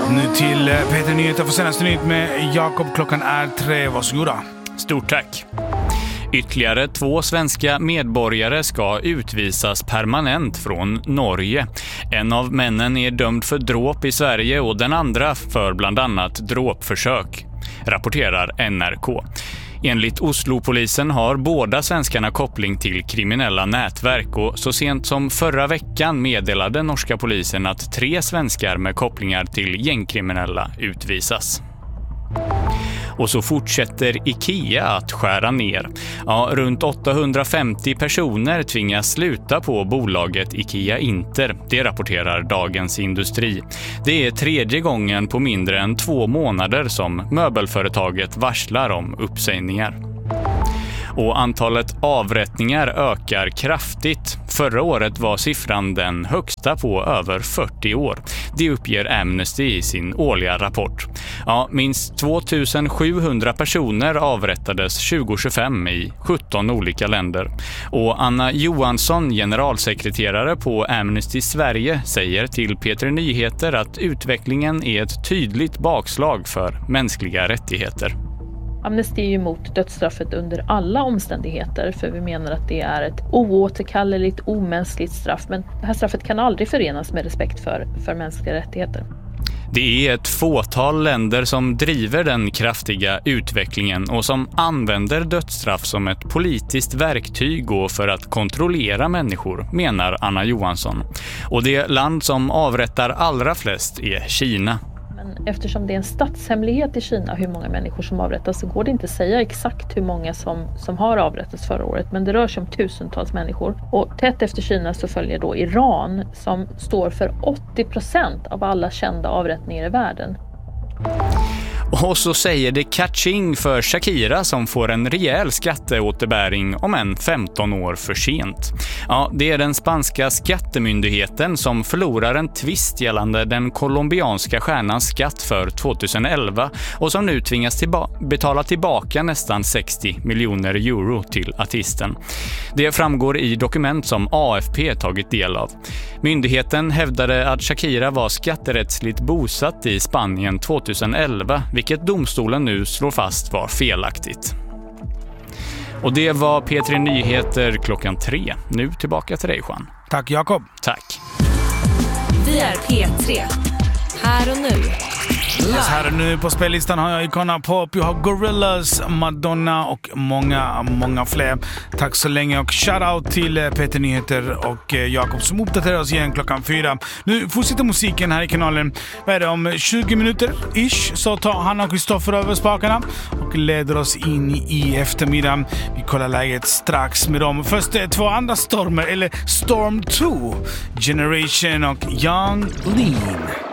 Nu till Peter Nyheter för senaste nytt med Jakob. Klockan är 3. Varsågoda. Stort tack. Ytterligare 2 svenska medborgare ska utvisas permanent från Norge. En av männen är dömd för dråp i Sverige och den andra för bland annat dråpförsök, rapporterar NRK. Enligt Oslopolisen har båda svenskarna koppling till kriminella nätverk och så sent som förra veckan meddelade norska polisen att 3 svenskar med kopplingar till gängkriminella utvisas. Och så fortsätter IKEA att skära ner. Ja, runt 850 personer tvingas sluta på bolaget IKEA Inter. Det rapporterar Dagens Industri. Det är 3:e gången på mindre än 2 månader som möbelföretaget varslar om uppsägningar. Och antalet avrättningar ökar kraftigt. Förra året var siffran den högsta på över 40 år. Det uppger Amnesty i sin årliga rapport. Ja, minst 2700 personer avrättades 2025 i 17 olika länder. Och Anna Johansson, generalsekreterare på Amnesty Sverige, säger till Peter Nyheter att utvecklingen är ett tydligt bakslag för mänskliga rättigheter. Amnesty är ju emot dödsstraffet under alla omständigheter, för vi menar att det är ett oåterkalleligt, omänskligt straff. Men det här straffet kan aldrig förenas med respekt för mänskliga rättigheter. Det är ett fåtal länder som driver den kraftiga utvecklingen och som använder dödsstraff som ett politiskt verktyg och för att kontrollera människor, menar Anna Johansson. Och det land som avrättar allra flest är Kina. Men eftersom det är en statshemlighet i Kina hur många människor som avrättas, så går det inte att säga exakt hur många som har avrättats förra året. Men det rör sig om tusentals människor. Och tätt efter Kina så följer då Iran, som står för 80% av alla kända avrättningar i världen. Och så säger det catching för Shakira som får en rejäl skatteåterbäring om en 15 år för sent. Ja, det är den spanska skattemyndigheten som förlorar en tvist gällande den colombianska stjärnans skatt för 2011 och som nu tvingas betala tillbaka nästan 60 miljoner euro till artisten. Det framgår i dokument som AFP tagit del av. Myndigheten hävdade att Shakira var skatterättsligt bosatt i Spanien 2011, vilket domstolen nu slår fast var felaktigt. Och det var P3 Nyheter klockan 3. Nu tillbaka till dig, Juan. Tack, Jakob. Tack. Vi är P3. Här och nu. Yes, här och nu på spellistan har jag Icona Pop, jag har Gorillaz, Madonna och många fler. Tack så länge och shoutout till Peter Nyheter och Jakob som uppdaterar oss igen klockan 4. Nu fortsätter musiken här i kanalen. Vad är det, om 20 minuter ish så tar Hanna och Kristoffer över spakarna och leder oss in i eftermiddagen. Vi kollar läget strax med dem. Först 2 andra stormer, eller Storm 2, Generation och Young Lean.